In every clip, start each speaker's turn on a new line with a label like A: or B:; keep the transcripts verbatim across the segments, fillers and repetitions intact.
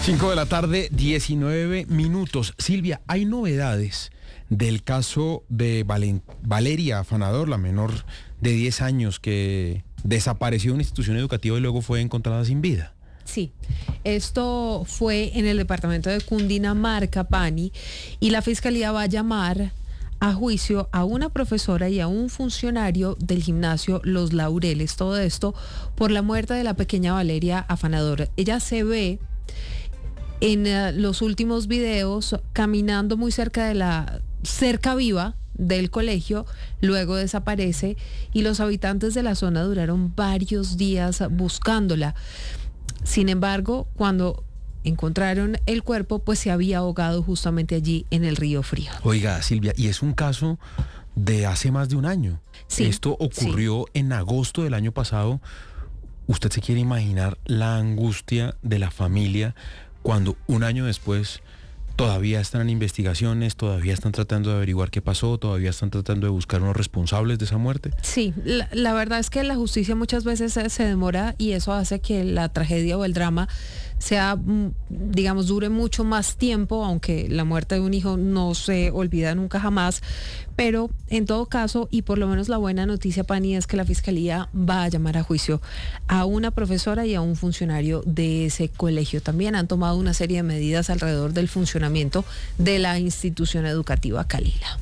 A: cinco de la tarde, diecinueve minutos. Silvia, hay novedades del caso de Valen- Valeria Afanador, la menor de diez años que desapareció de una institución educativa y luego fue encontrada sin vida.
B: Sí, esto fue en el departamento de Cundinamarca, Pani, y la fiscalía va a llamar a juicio a una profesora y a un funcionario del gimnasio Los Laureles. Todo esto por la muerte de la pequeña Valeria Afanador. Ella se ve en uh, los últimos videos caminando muy cerca de la cerca viva del colegio, luego desaparece y los habitantes de la zona duraron varios días buscándola. Sin embargo, cuando encontraron el cuerpo, pues se había ahogado justamente allí en el Río Frío.
A: Oiga, Silvia, y es un caso de hace más de un año.
B: Sí,
A: Esto ocurrió sí. en agosto del año pasado. ¿Usted se quiere imaginar la angustia de la familia cuando un año después todavía están en investigaciones, todavía están tratando de averiguar qué pasó, todavía están tratando de buscar unos responsables de esa muerte?
B: Sí, la, la verdad es que la justicia muchas veces se, se demora y eso hace que la tragedia o el drama sea, digamos, dure mucho más tiempo, aunque la muerte de un hijo no se olvida nunca jamás. Pero en todo caso, y por lo menos la buena noticia, Pani, es que la fiscalía va a llamar a juicio a una profesora y a un funcionario de ese colegio. También han tomado una serie de medidas alrededor del funcionamiento de la institución educativa Calila.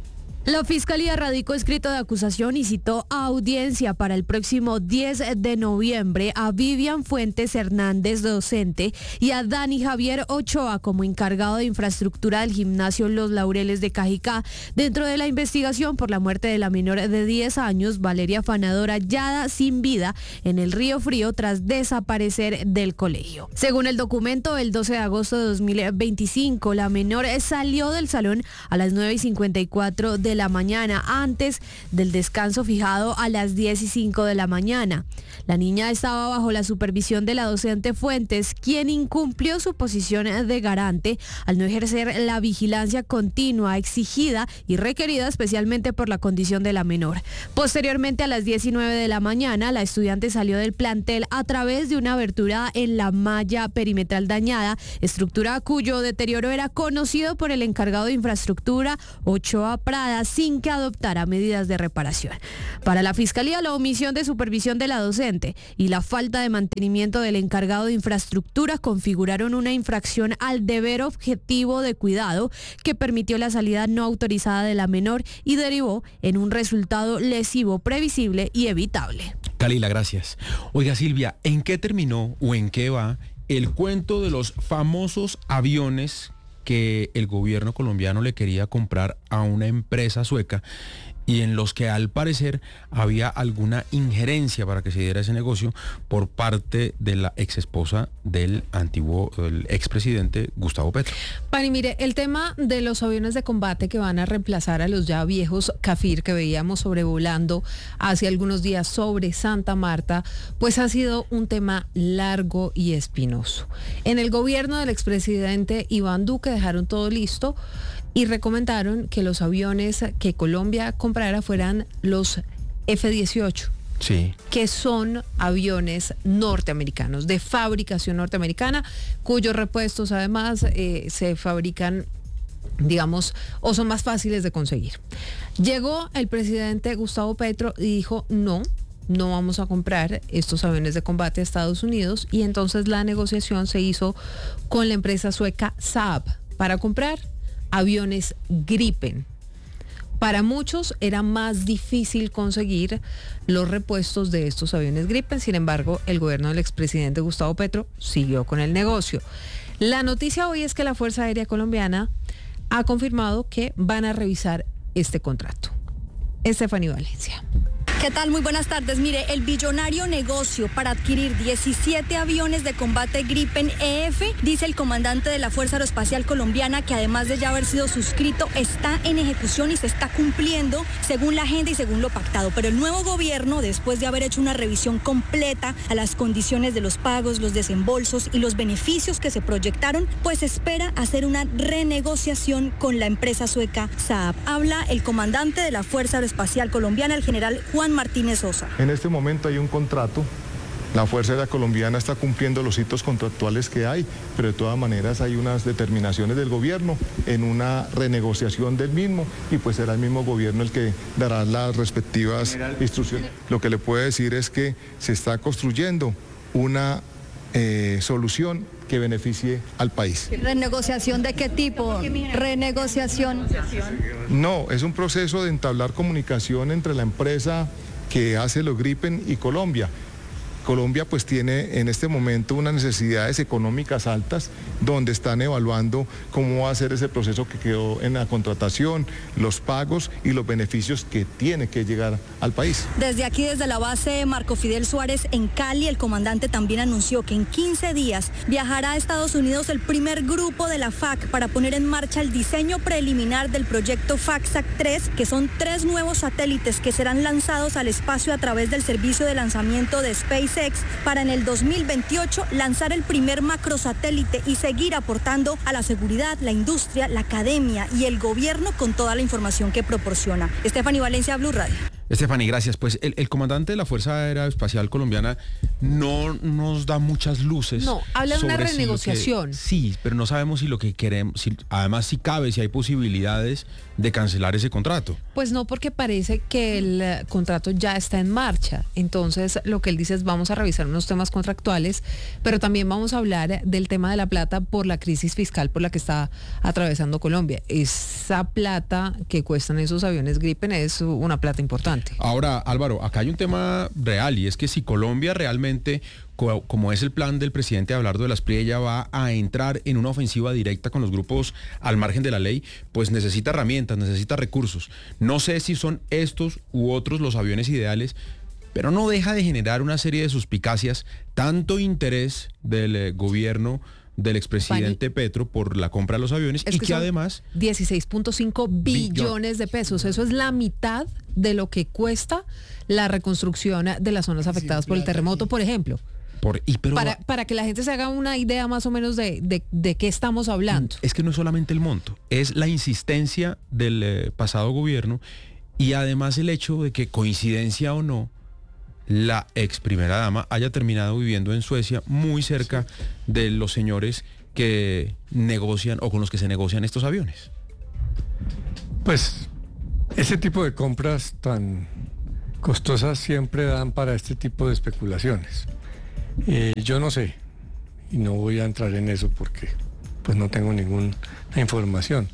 C: La Fiscalía radicó escrito de acusación y citó a audiencia para el próximo diez de noviembre a Vivian Fuentes Hernández, docente, y a Dani Javier Ochoa como encargado de infraestructura del gimnasio Los Laureles de Cajicá, dentro de la investigación por la muerte de la menor de diez años, Valeria Afanador, hallada sin vida en el Río Frío tras desaparecer del colegio. Según el documento, el doce de agosto de dos mil veinticinco, la menor salió del salón a las nueve y cincuenta y cuatro de la mañana, antes del descanso fijado a las diez y cinco de la mañana. La niña estaba bajo la supervisión de la docente Fuentes, quien incumplió su posición de garante al no ejercer la vigilancia continua exigida y requerida especialmente por la condición de la menor. Posteriormente, a las diez y nueve de la mañana, la estudiante salió del plantel a través de una abertura en la malla perimetral dañada, estructura cuyo deterioro era conocido por el encargado de infraestructura, Ochoa Prada, sin que adoptara medidas de reparación. Para la Fiscalía, la omisión de supervisión de la docente y la falta de mantenimiento del encargado de infraestructura configuraron una infracción al deber objetivo de cuidado que permitió la salida no autorizada de la menor y derivó en un resultado lesivo previsible y evitable.
A: Calila, gracias. Oiga, Silvia, ¿en qué terminó o en qué va el cuento de los famosos aviones que el gobierno colombiano le quería comprar a una empresa sueca y en los que al parecer había alguna injerencia para que se diera ese negocio por parte de la ex esposa del antiguo, el expresidente Gustavo Petro?
B: Pani, mire, el tema de los aviones de combate que van a reemplazar a los ya viejos Cafir que veíamos sobrevolando hace algunos días sobre Santa Marta, pues ha sido un tema largo y espinoso. En el gobierno del expresidente Iván Duque dejaron todo listo y recomendaron que los aviones que Colombia comprara fueran los F dieciocho.
A: Sí.
B: Que son aviones norteamericanos, de fabricación norteamericana, cuyos repuestos además eh, se fabrican, digamos, o son más fáciles de conseguir. Llegó el presidente Gustavo Petro y dijo no, no vamos a comprar estos aviones de combate a Estados Unidos, y entonces la negociación se hizo con la empresa sueca Saab para comprar aviones Gripen. Para muchos era más difícil conseguir los repuestos de estos aviones Gripen, sin embargo, el gobierno del expresidente Gustavo Petro siguió con el negocio. La noticia hoy es que la Fuerza Aérea Colombiana ha confirmado que van a revisar este contrato. Estefanía Valencia.
D: ¿Qué tal? Muy buenas tardes. Mire, el billonario negocio para adquirir diecisiete aviones de combate Gripen E F, dice el comandante de la Fuerza Aeroespacial Colombiana, que además de ya haber sido suscrito, está en ejecución y se está cumpliendo según la agenda y según lo pactado. Pero el nuevo gobierno, después de haber hecho una revisión completa a las condiciones de los pagos, los desembolsos y los beneficios que se proyectaron, pues espera hacer una renegociación con la empresa sueca Saab. Habla el comandante de la Fuerza Aeroespacial Colombiana, el general Juan Martínez Sosa.
E: En este momento hay un contrato La Fuerza Aérea Colombiana está cumpliendo los hitos contractuales que hay, pero de todas maneras hay unas determinaciones del gobierno en una renegociación del mismo y pues será el mismo gobierno el que dará las respectivas instrucciones. Lo que le puedo decir es que se está construyendo una eh, solución que beneficie al país.
D: ¿Renegociación de qué tipo? ¿Renegociación?
E: No, es un proceso de entablar comunicación entre la empresa que hace los Gripen y Colombia. Colombia pues tiene en este momento unas necesidades económicas altas donde están evaluando cómo va a ser ese proceso que quedó en la contratación, los pagos y los beneficios que tiene que llegar al país.
D: Desde aquí, desde la base Marco Fidel Suárez en Cali, el comandante también anunció que en quince días viajará a Estados Unidos el primer grupo de la F A C para poner en marcha el diseño preliminar del proyecto FACSAT tres, que son tres nuevos satélites que serán lanzados al espacio a través del servicio de lanzamiento de SpaceX para en el dos mil veintiocho lanzar el primer macrosatélite y seguir aportando a la seguridad, la industria, la academia y el gobierno con toda la información que proporciona. Estefanía Valencia, Blue Radio.
A: Estefanía, gracias. Pues el, el comandante de la Fuerza Aeroespacial Colombiana no nos da muchas luces.
B: No, habla de una
A: sobre si
B: renegociación.
A: lo que- sí, pero no sabemos si lo que queremos, si, además si cabe, si hay posibilidades de cancelar ese contrato.
B: Pues no, porque parece que el eh, contrato ya está en marcha. Entonces, lo que él dice es vamos a revisar unos temas contractuales, pero también vamos a hablar del tema de la plata por la crisis fiscal por la que está atravesando Colombia. Esa plata que cuestan esos aviones Gripen es una plata importante.
A: Ahora, Álvaro, acá hay un tema real y es que si Colombia realmente, co- como es el plan del presidente Abelardo de la Espriella, va a entrar en una ofensiva directa con los grupos al margen de la ley, pues necesita herramientas, necesita recursos. No sé si son estos u otros los aviones ideales, pero no deja de generar una serie de suspicacias, tanto interés del eh, gobierno del expresidente Petro por la compra de los aviones
B: Es
A: y
B: que
A: que
B: son
A: además...
B: dieciséis punto cinco billones de pesos. Eso es la mitad de lo que cuesta la reconstrucción de las zonas afectadas por el terremoto, por ejemplo.
A: Por, y pero
B: Para, para que la gente se haga una idea más o menos de, de, de qué estamos hablando.
A: es que no es solamente el monto, es la insistencia del eh, pasado gobierno y además el hecho de que, coincidencia o no, la ex primera dama haya terminado viviendo en Suecia muy cerca de los señores que negocian o con los que se negocian estos aviones.
F: Pues ese tipo de compras tan costosas siempre dan para este tipo de especulaciones. Eh, yo no sé, y no voy a entrar en eso porque pues no tengo ninguna información.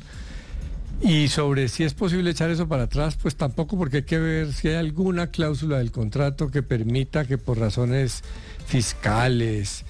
F: Y sobre si es posible echar eso para atrás, pues tampoco, porque hay que ver si hay alguna cláusula del contrato que permita que por razones fiscales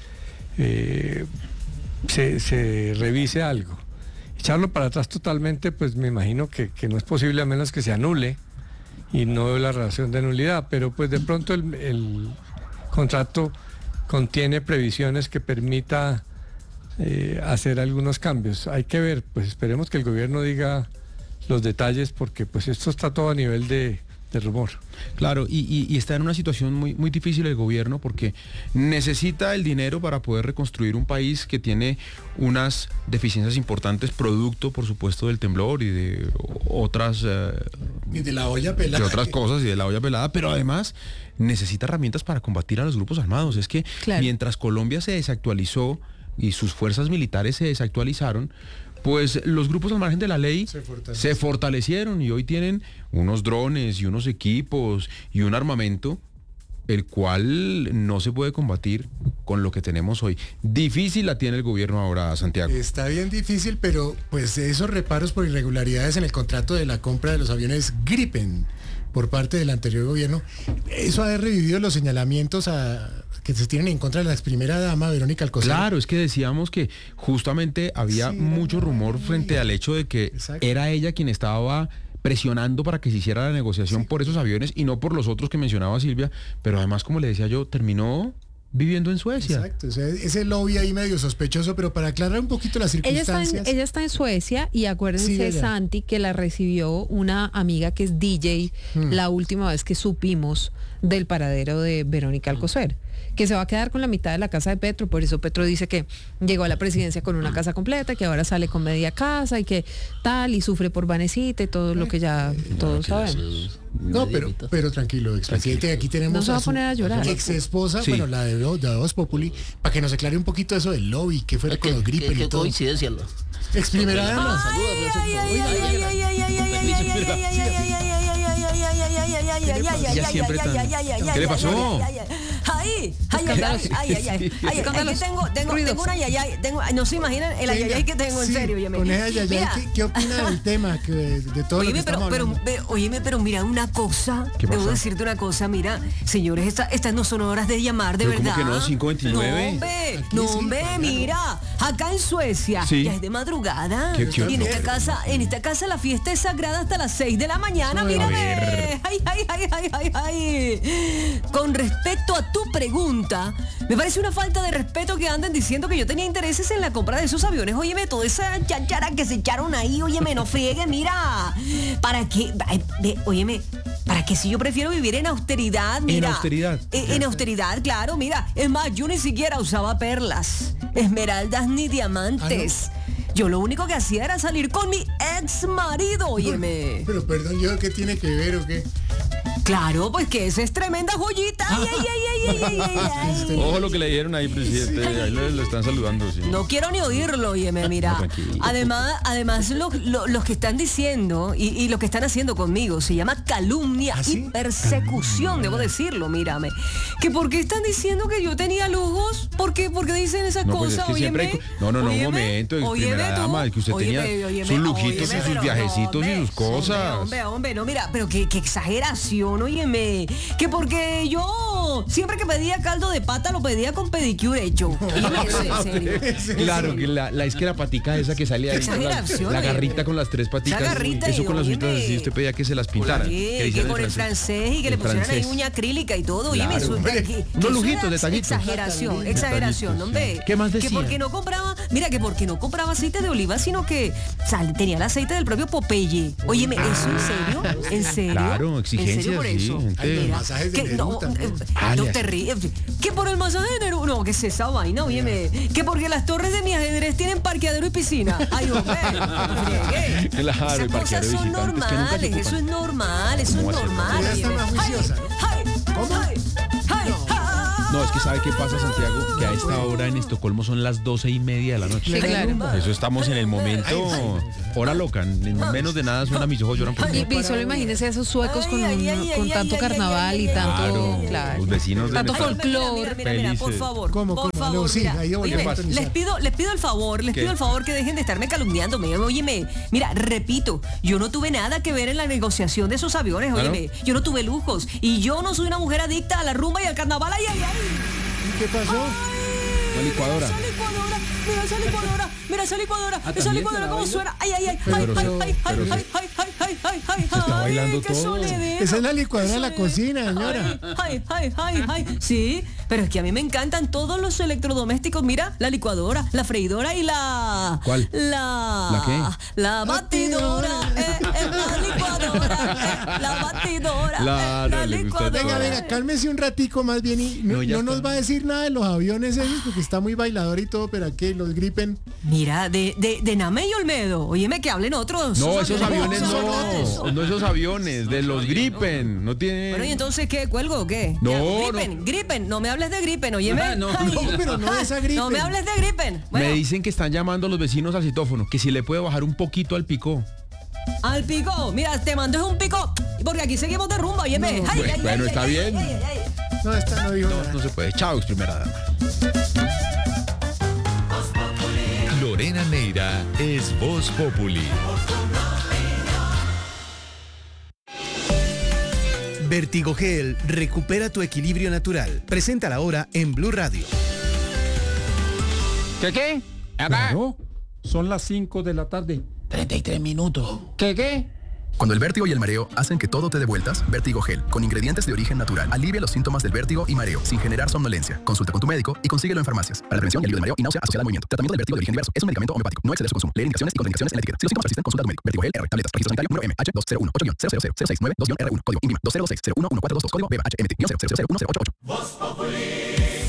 F: eh, se, se revise algo. Echarlo para atrás totalmente, pues me imagino que, que no es posible a menos que se anule y no veo la relación de nulidad, pero pues de pronto el, el contrato contiene previsiones que permita eh, hacer algunos cambios. Hay que ver, pues esperemos que el gobierno diga los detalles porque pues esto está todo a nivel de, de rumor.
A: Claro, y, y, y está en una situación muy, muy difícil el gobierno porque necesita el dinero para poder reconstruir un país que tiene unas deficiencias importantes, producto, por supuesto, del temblor y de otras, eh,
G: Y de la olla pelada.
A: de otras cosas y de la olla pelada, pero además necesita herramientas para combatir a los grupos armados. Es que
B: Claro.
A: mientras Colombia se desactualizó y sus fuerzas militares se desactualizaron, pues los grupos al margen de la ley
G: Se fortalecieron.
A: se fortalecieron y hoy tienen unos drones y unos equipos y un armamento el cual no se puede combatir con lo que tenemos hoy. Difícil la tiene el gobierno ahora, Santiago.
G: Está bien difícil, pero pues esos reparos por irregularidades en el contrato de la compra de los aviones Gripen por parte del anterior gobierno, eso ha revivido los señalamientos a, que se tienen en contra de la ex primera dama, Verónica Alcocer.
A: Claro, es que decíamos que justamente había
G: Sí,
A: mucho
G: era
A: rumor
G: ella.
A: frente al hecho de que
G: Exacto.
A: era ella quien estaba presionando para que se hiciera la negociación por esos aviones y no por los otros que mencionaba Silvia, pero además, como le decía yo, terminó viviendo en Suecia.
G: Exacto, o sea, ese lobby ahí medio sospechoso, pero para aclarar un poquito las
B: Ella está,
G: circunstancias.
B: en, ella está en Suecia y acuérdense,
G: Sí, ella.
B: Santi, que la recibió una amiga que es D J
G: Hmm.
B: la última vez que supimos del paradero de Verónica Alcocer. que se va a quedar con la mitad de la casa de Petro, por eso Petro dice que llegó a la presidencia con una casa completa, que ahora sale con media casa y que tal, y sufre por Vanecita y todo lo que ya todos sabemos.
G: No, pero, pero tranquilo, expresidente, aquí tenemos
B: No se va a
G: su
B: poner a llorar.
G: ex esposa,
A: Sí.
G: bueno, la de, de Voz Populi, para que nos aclare un poquito eso del lobby, qué fue con los Gripen y todo.
H: coincidencia.
G: Ex primera dama.
A: Ella siempre tan- ¿Qué le pasó?
I: Ay, ay, ay, ay, ay, ay, ay, ay, es que tengo, tengo, tengo una yayay, tengo, no se imaginan el ayayay que tengo, en
G: Sí,
I: serio, óyeme.
G: con esa yayay,
I: Mira,
G: ¿qué, qué opina del tema? Que de, de todo lo que
I: Óyeme, pero,
G: estamos
I: pero,
G: hablando.
I: ve- óyeme, pero mira una cosa,
A: ¿Qué
I: debo
A: pasa?
I: decirte una cosa, mira, señores, esta- estas no son horas de llamar, de
A: Pero ¿cómo
I: verdad.
A: que no? ¿cinco veintinueve?
I: No, hombre,
G: Aquí
I: no,
G: sí,
I: hombre,
G: claro.
I: mira, acá en Suecia
A: Sí.
I: ya es de madrugada.
A: ¿Qué- qué
I: y en
A: otro?
I: esta casa, en esta casa la fiesta es sagrada hasta las seis de la mañana,
A: A
I: mírame.
A: ver.
I: Ay, ay, ay, ay, ay, ay. Con respecto a tu pregunta, me parece una falta de respeto que anden diciendo que yo tenía intereses en la compra de esos aviones. Óyeme, toda esa chachara que se echaron ahí, óyeme, no friegue, mira. ¿Para qué? Ay, ve, óyeme, ¿para qué si yo prefiero vivir en austeridad? Mira.
A: austeridad?
I: En, en austeridad, claro, mira. Es más, yo ni siquiera usaba perlas, esmeraldas ni diamantes. Yo lo único que hacía era salir con mi ex marido, óyeme.
G: Pero perdón, ¿yo qué tiene que ver o qué?
I: Claro, pues que esa es tremenda joyita. Ay, ay, ay, ay, ay, ay, ay, ay.
A: Ojo lo que le dijeron ahí, presidente. Ahí lo, lo están saludando, sí.
I: No quiero ni oírlo, óyeme, mira.
A: No, tranquilo.
I: Además, además lo- lo- los que están diciendo y, y lo que están haciendo conmigo se llama calumnia
G: ¿Ah, sí?
I: y persecución, debo decirlo, mírame. ¿Que por qué están diciendo que yo tenía lujos? ¿Por qué, por qué dicen esas
A: No, pues es
I: cosas,
A: que siempre hay
I: óyeme?
A: co- no, no, no, un
I: Óyeme,
A: momento, ex
I: óyeme
A: primera
I: tú,
A: dama, que usted
I: óyeme,
A: tenía
I: óyeme,
A: sus lujitos y
I: óyeme,
A: sus
I: pero
A: viajecitos y
I: hombre,
A: sus cosas.
I: Hombre, hombre, hombre, no, mira, pero qué, qué exageración, óyeme. Que porque yo siempre que pedía caldo de pata lo pedía con pedicure hecho. Óyeme, eso, en serio.
A: Claro, que la, la es que la patica esa que sale ahí, la,
I: Exageración,
A: la
I: oye.
A: garrita con las tres paticas,
I: Esa garrita
A: eso
I: y
A: con las
I: óyeme.
A: uñitas así, usted pedía que se las pintaran.
I: Sí,
A: que
I: que
A: hicieran
I: con el francés y que le
A: el
I: pusieran ahí
A: francés.
I: uña acrílica y todo. Oye,
A: Claro,
I: eso,
A: hombre.
I: que- que
A: Unos
I: eso
A: lujitos,
I: era
A: detallitos.
I: Exageración, exageración,
A: Detallitos,
I: hombre.
A: sí. ¿Qué más
I: Que
A: decía?
I: porque no compraba, mira, que porque no compraba aceite de oliva, sino que sal- tenía el aceite del propio Popeye. Óyeme, ¿eso en serio? ¿En serio?
A: Claro,
I: ¿En serio
A: exigencias,
I: por
A: sí,
I: eso?
A: gente.
I: Ay, mira,
G: Masajes de
I: que no,
G: Neruda,
I: eh,
A: Ah,
I: no
A: le-
I: te ríes. Que por el masaje de Neruda, no, ¿qué es esa vaina? Óyeme, que porque las torres de mi ajedrez tienen parqueadero y piscina. Ay, hombre, no friegue.
A: Claro,
I: Esas
A: el
I: cosas
A: parqueadero de
I: son
A: visitantes que nunca se
I: normales,
A: ocupan.
I: eso es normal, eso es
A: ¿Cómo va a ser?
I: normal.
G: Ella está
I: óyeme.
G: más juiciosa, ¿no?
I: Ay, ay, ay, ay,
A: No, es que ¿sabe qué pasa, Santiago? Que a esta hora en Estocolmo son las doce y media de la noche.
B: Sí, claro.
A: Eso estamos en el momento, hora loca, en menos de nada suena mis ojos lloran por
B: Y,
A: mí.
B: y solo imagínese esos suecos con,
I: Ay,
B: un-
I: ay, ay,
B: con
I: ay,
B: tanto
I: ay, ay,
B: carnaval
I: ay,
B: y
I: ay,
B: tanto,
A: Claro,
B: claro,
A: los vecinos de
B: tanto
A: nuestra-
B: folclor.
I: Mira, mira, mira, por
A: Felices.
I: favor,
G: ¿Cómo,
I: por
G: cómo?
I: favor,
G: No, sí,
I: mira,
G: ahí voy a
I: óyeme,
G: sintonizar.
I: les pido, les pido el favor, les
A: ¿Qué?
I: pido el favor que dejen de estarme calumniándome. Óyeme, mira, repito, yo no tuve nada que ver en la negociación de esos aviones,
A: ¿Ah, no?
I: óyeme, yo no tuve lujos y yo no soy una mujer adicta a la rumba y al carnaval. Ay, ay, ay.
G: ¿Y qué pasó?
A: Una licuadora.
I: Esa licuadora, mira esa licuadora, mira esa licuadora, esa
A: ¿también
I: licuadora
A: se la
I: cómo
A: baila?
I: suena. Ay, ay, ay,
A: Pero
I: ay,
A: se-
I: ay, ay,
A: pero
I: ay,
A: se-
I: ay, ay, ay, ay, ay, ay,
A: Se está
I: ay,
A: bailando
I: qué
A: todo.
I: sonedero.
G: Esa es la licuadora de la
I: Qué
G: cocina, señora.
I: Ay, ay, ay, ay. Sí, pero es que a mí me encantan todos los electrodomésticos. Mira, la licuadora, la freidora y la...
A: ¿Cuál?
I: La...
A: ¿La qué?
I: La batidora, eh, eh, la licuadora, eh, la batidora, eh,
A: Claro,
I: la
A: le gusta
I: licuadora.
G: Venga, venga, cálmese un ratico más bien y no,
A: No, ya
G: no nos
A: está.
G: va a decir nada de los aviones esos porque está muy bailador y todo, pero aquí los Gripen.
I: Mira, de, de, de Name y Olmedo, óyeme que hablen otros.
A: No, esos aviones
I: son
A: no, no esos aviones, de los Gripen, no tiene...
I: Bueno, ¿y entonces qué? ¿Cuelgo o qué?
A: No,
I: Ya,
A: no.
I: Gripen, Gripen, no me hables de Gripen, óyeme.
A: Ah, no,
I: Ay,
A: no,
G: pero no de esa Gripen.
I: No me hables de Gripen. Bueno,
A: Me dicen que están llamando a los vecinos al citófono, que si le puede bajar un poquito al picó.
I: al pico. Mira, te mando es un pico. Porque aquí seguimos de rumba, óyeme.
G: No,
I: Ay,
A: bueno,
I: ay,
A: bueno,
I: ay,
A: está
I: ay,
A: bien.
I: ay, ay, ay.
G: No, esta no dijo
A: No,
G: nada.
A: no se puede. Chao, ex primera dama.
J: Lorena Neira es Voz Populi.
K: Vertigogel recupera tu equilibrio natural. Presenta la hora en Blue Radio.
L: ¿Qué qué?
M: Claro, son las cinco de la tarde.
L: treinta y tres minutos. ¿Qué qué?
N: Cuando el vértigo y el mareo hacen que todo te dé vueltas, Vértigo Gel, con ingredientes de origen natural, alivia los síntomas del vértigo y mareo, sin generar somnolencia. Consulta con tu médico y consíguelo en farmacias. Para la prevención y alivio de mareo y náusea asociada al movimiento. Tratamiento del vértigo de origen diverso. Es un medicamento homeopático. No exceder su consumo. Leer indicaciones y contraindicaciones en la etiqueta. Si los síntomas persisten, consulta a tu médico. Vértigo Gel R. Tabletas. Registro sanitario número M H dos cero uno ocho cero cero cero seis nueve dos R uno. Código I N V I M A dos cero dos seis cero uno uno cuatro dos dos. Código B H M T cero cero cero uno cero ocho ocho.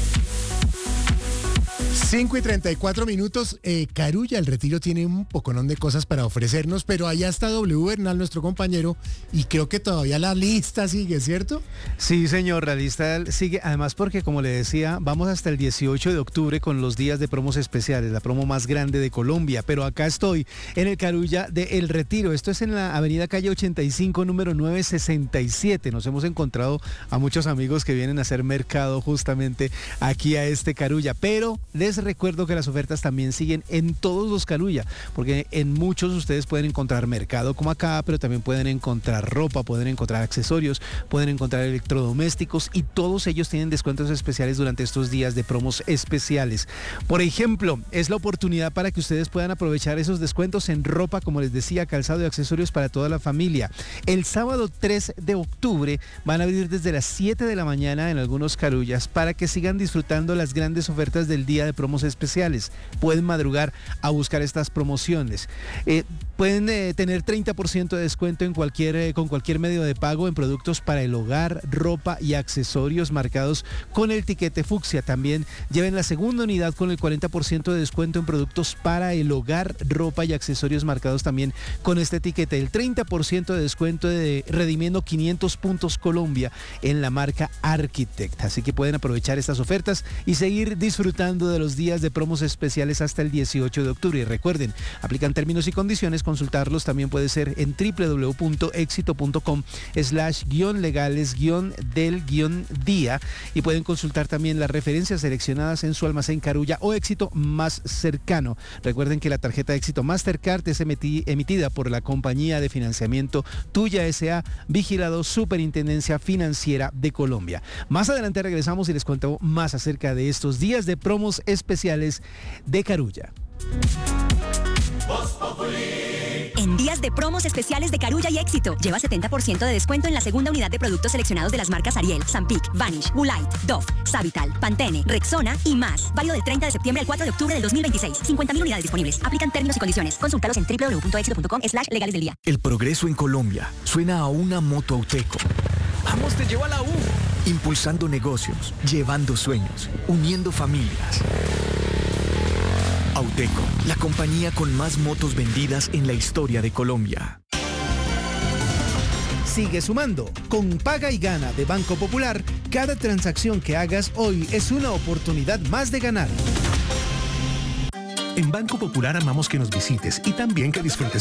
G: cinco y treinta y cuatro minutos. Eh, Carulla, el Retiro tiene un poconón de cosas para ofrecernos, pero allá está W Bernal, nuestro compañero, y creo que todavía la lista sigue, ¿cierto?
K: Sí, señor, la lista sigue, además porque, como le decía, vamos hasta el dieciocho de octubre con los días de promos especiales, la promo más grande de Colombia, pero acá estoy en el Carulla de El Retiro. Esto es en la avenida calle ochenta y cinco, número novecientos sesenta y siete. Nos hemos encontrado a muchos amigos que vienen a hacer mercado justamente aquí a este Carulla, pero les recuerdo que las ofertas también siguen en todos los Carulla, porque en muchos ustedes pueden encontrar mercado como acá, pero también pueden encontrar ropa, pueden encontrar accesorios, pueden encontrar electrodomésticos, y todos ellos tienen descuentos especiales durante estos días de promos especiales. Por ejemplo, es la oportunidad para que ustedes puedan aprovechar esos descuentos en ropa, como les decía, calzado y accesorios para toda la familia. El sábado tres de octubre van a abrir desde las siete de la mañana en algunos Carullas para que sigan disfrutando las grandes ofertas del día de promos especiales. Pueden madrugar a buscar estas promociones. Eh, pueden eh, tener treinta por ciento de descuento en cualquier, eh, con cualquier medio de pago en productos para el hogar, ropa y accesorios marcados con el tiquete fucsia. También lleven la segunda unidad con el cuarenta por ciento de descuento en productos para el hogar, ropa y accesorios marcados también con este etiquete. El treinta por ciento de descuento de redimiendo quinientos puntos Colombia en la marca Architect. Así que pueden aprovechar estas ofertas y seguir disfrutando de los días de promos especiales hasta el dieciocho de octubre. Y recuerden, aplican términos y condiciones, consultarlos también puede ser en w w w punto éxito punto com slash guión legales guión del guión día, y pueden consultar también las referencias seleccionadas en su almacén Carulla o Éxito más cercano. Recuerden que la tarjeta Éxito Mastercard es emiti- emitida por la compañía de financiamiento Tuya S A, vigilado Superintendencia Financiera de Colombia. Más adelante regresamos y les cuento más acerca de estos días de promos especiales de Carulla.
H: En días de promos especiales de Carulla y Éxito, lleva setenta por ciento de descuento en la segunda unidad de productos seleccionados de las marcas Ariel, Sampic, Vanish, Woolite, Dove, Savital, Pantene, Rexona y más. Válido del treinta de septiembre al cuatro de octubre del dos mil veintiséis. cincuenta mil unidades disponibles. Aplican términos y condiciones. Consúltalos en w w w punto éxito punto com slash legales del día.
O: El progreso en Colombia suena a una moto Auteco. ¡Vamos, te llevo a la U! Impulsando negocios, llevando sueños, uniendo familias. Auteco, la compañía con más motos vendidas en la historia de Colombia.
K: Sigue sumando. Con Paga y Gana de Banco Popular, cada transacción que hagas hoy es una oportunidad más de ganar.
P: En Banco Popular amamos que nos visites y también que disfrutes